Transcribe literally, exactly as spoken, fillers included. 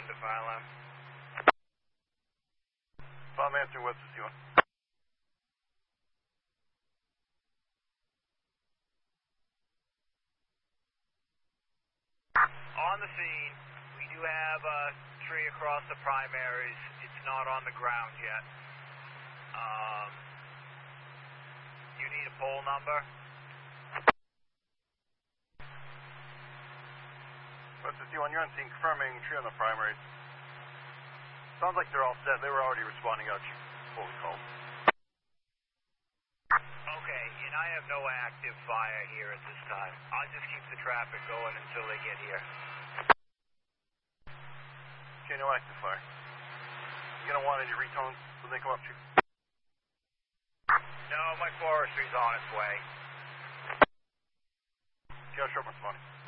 one to file M. If I'm answering, what's this doing? On the scene, we do have a tree across the primaries. It's not on the ground yet. Um, you need a pole number? What's this doing? You're on scene confirming tree on the primaries. Sounds like they're all set. They were already responding out to you before we called. Okay, and I have no active fire here at this time. I'll just keep the traffic going until they get here. Okay, no active fire. You gonna want any retones when they come up to you? No, my forestry's on its way. Okay, I'll show up responding.